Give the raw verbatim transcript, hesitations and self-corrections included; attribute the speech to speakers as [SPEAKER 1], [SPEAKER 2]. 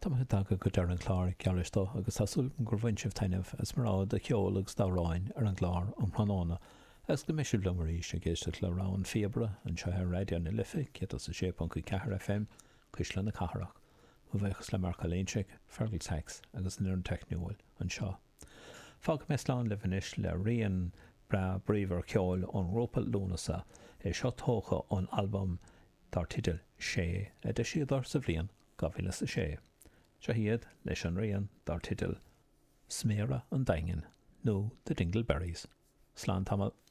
[SPEAKER 1] Tá dá go go dear an chláir cealistó agus tasúil gur bhaintseh taineh as marrád a cheol agus dáráin ar an gláir an Phnána. As go meisiú blummarí sé géiste le rán fiebre an seo radio na lifa ciad as a sé poncu cehar F M cuisle na caharach. Mo bheithchas le marca léinseach, fergal tex agus nuair an techniúil an seo. Fág meslán le bhanis le rion bra bríomhar ceol an Rópa Lúnasa é seo tócha an album dar tidal sé a de siadar sa bhliain gabhíle sa sé. Se hiad leis an rion dar tidal Sméra an Daingin nó The Dingleberries. Slán tamil.